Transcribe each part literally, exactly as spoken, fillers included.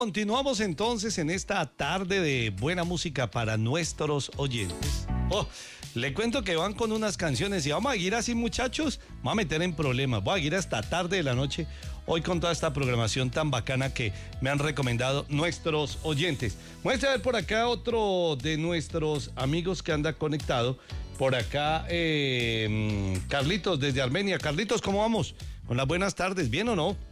Continuamos entonces en esta tarde de buena música para nuestros oyentes. Oh, le cuento que van con unas canciones y vamos a ir así, muchachos, vamos a meter en problemas, voy a ir hasta tarde de la noche hoy con toda esta programación tan bacana que me han recomendado nuestros oyentes. Vamos a ver por acá otro de nuestros amigos que anda conectado, por acá eh, Carlitos desde Armenia. Carlitos, ¿cómo vamos? Con las buenas tardes, ¿bien o no?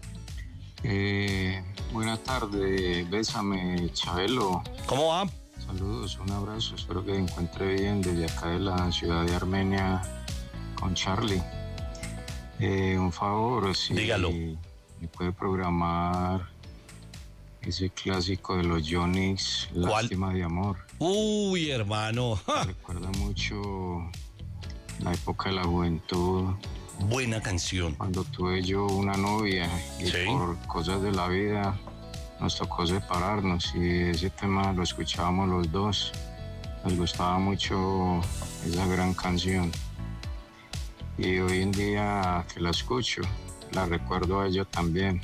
Eh, buenas tardes, bésame, Chabelo. ¿Cómo va? Saludos, un abrazo, espero que se encuentre bien desde acá de la ciudad de Armenia con Charlie. Eh, un favor, si Dígalo. me puede programar ese clásico de los Yonix, Lástima de Amor. Uy, hermano. Me recuerda mucho la época de la juventud. Buena canción. Cuando tuve yo una novia y ¿Sí? por cosas de la vida nos tocó separarnos y ese tema lo escuchábamos los dos. Nos gustaba mucho esa gran canción. Y hoy en día que la escucho, la recuerdo a ella también.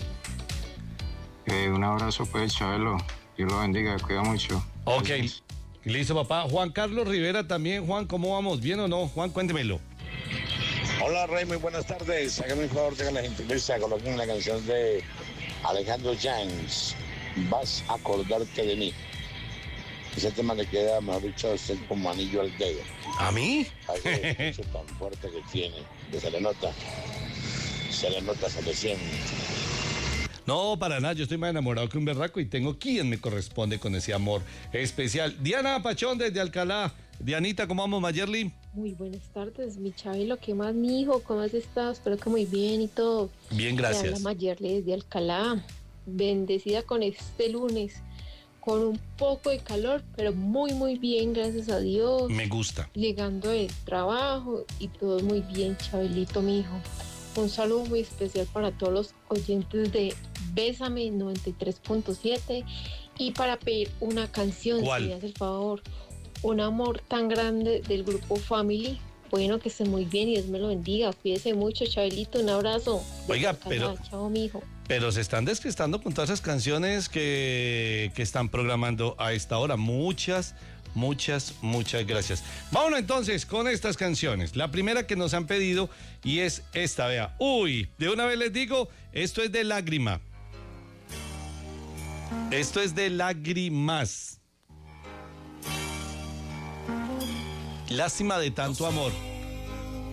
Eh, un abrazo pues, Chabelo. Dios lo bendiga, cuida mucho. Ok, Gracias. listo, papá. Juan Carlos Rivera también. Juan, ¿cómo vamos? ¿Bien o no? Juan, cuéntemelo. Hola Rey, muy buenas tardes. Hágame un favor, tengan la gentileza, coloquen la canción de Alejandro James, Vas a acordarte de mí. Ese tema le queda, mejor dicho, a usted como anillo al dedo. ¿A mí? Hace eso tan fuerte que tiene, que se le nota, se le nota, se le siente. No, para nada, yo estoy más enamorado que un berraco y tengo quien me corresponde con ese amor especial. Diana Pachón desde Alcalá. Dianita, ¿cómo vamos, Mayerly? Muy buenas tardes, mi Chabelo, ¿qué más, mi hijo? ¿Cómo has estado? Espero que muy bien y todo. Bien, Te habla gracias. Mayerly desde Alcalá, bendecida con este lunes, con un poco de calor, pero muy, muy bien, gracias a Dios. Me gusta. Llegando del trabajo y todo muy bien, Chabelito, mi hijo. Un saludo muy especial para todos los oyentes de Bésame noventa y tres punto siete y para pedir una canción, ¿Cuál? si me hace el favor. Un amor tan grande del grupo Family. Bueno, que esté muy bien y Dios me lo bendiga. Cuídese mucho, Chabelito. Un abrazo. Oiga, Desde pero- Alcalá. Chao, mijo. Pero se están descristando con todas esas canciones que, que están programando a esta hora. Muchas, muchas, muchas gracias. Vámonos entonces con estas canciones. La primera que nos han pedido y es esta, vea. Uy, de una vez les digo, esto es de Lágrima. Esto es de Lágrimas. Lástima de tanto amor.